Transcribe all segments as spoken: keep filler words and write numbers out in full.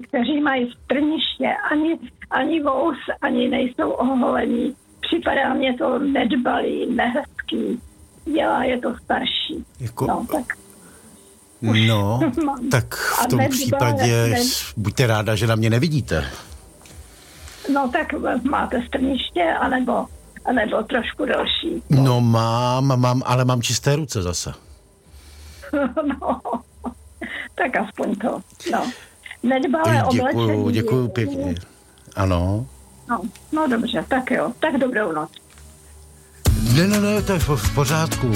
kteří mají strniště, ani, ani vous, ani nejsou oholení. Připadá mě to nedbalý, nehezký. Dělá je to starší. Jako... No, tak... No, tak v tom nedbalé, případě ne... buďte ráda, že na mě nevidíte. No tak máte strniště, anebo, anebo trošku delší. No mám, mám, ale mám čisté ruce zase. No, tak aspoň to, no. Nedbalé oblečení. Děkuju, děkuju pěkně. Ano. No, no dobře, tak jo, tak dobrou noc. Ne, ne, ne, to je v, v pořádku.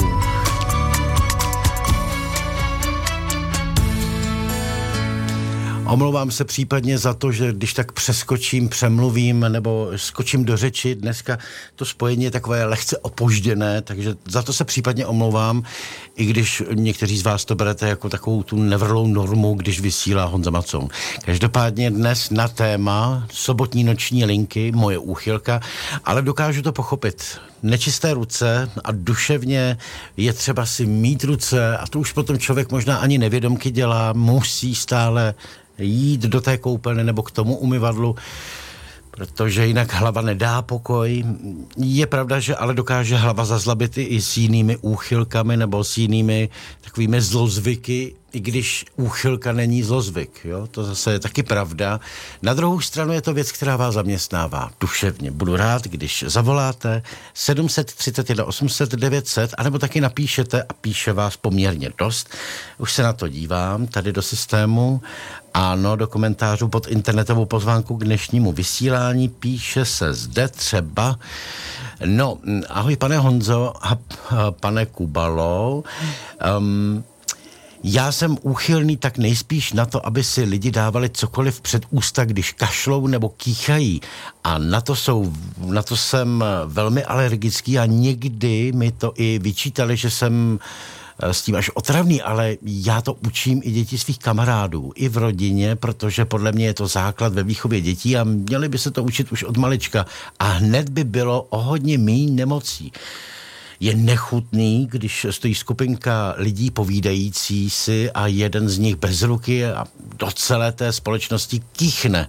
Omlouvám se případně za to, že když tak přeskočím, přemluvím nebo skočím do řeči. Dneska to spojení je takové lehce opožděné, takže za to se případně omlouvám, i když někteří z vás to berete jako takovou tu nevrlou normu, když vysílá Honza Macoun. Každopádně dnes na téma sobotní noční linky, moje úchylka, ale dokážu to pochopit. Nečisté ruce a duševně je třeba si mít ruce a to už potom člověk možná ani nevědomky dělá, musí stále jít do té koupelny nebo k tomu umyvadlu, protože jinak hlava nedá pokoj. Je pravda, že ale dokáže hlava zazlabit i s jinými úchylkami nebo s jinými takovými zlozvyky, i když úchylka není zlozvyk. Jo? To zase je taky pravda. Na druhou stranu je to věc, která vás zaměstnává duševně. Budu rád, když zavoláte sedm set třicet jedna osm set devět set, anebo taky napíšete a píše vás poměrně dost. Už se na to dívám tady do systému. Ano, do komentářů pod internetovou pozvánku k dnešnímu vysílání píše se zde třeba. No, ahoj pane Honzo a pane Kubalo. Um, Já jsem úchylný tak nejspíš na to, aby si lidi dávali cokoliv před ústa, když kašlou nebo kýchají. A na to, jsou, na to jsem velmi alergický a někdy mi to i vyčítali, že jsem s tím až otravný, ale já to učím i děti svých kamarádů, i v rodině, protože podle mě je to základ ve výchově dětí a měli by se to učit už od malička. A hned by bylo o hodně míň nemocí. Je nechutný, když stojí skupinka lidí povídající si a jeden z nich bez ruky a do celé té společnosti kýchne.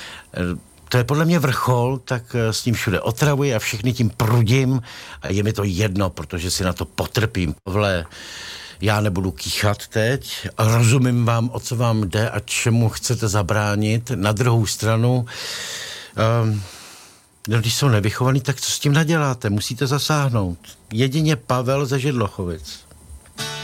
To je podle mě vrchol, tak s tím všude otravuji a všechny tím prudím a je mi to jedno, protože si na to potrpím. Pavle, já nebudu kýchat teď, rozumím vám, o co vám jde a čemu chcete zabránit. Na druhou stranu... Um, No, když jsou nevychovaní, tak co s tím naděláte? Musíte zasáhnout. Jedině Pavel ze Židlochovic.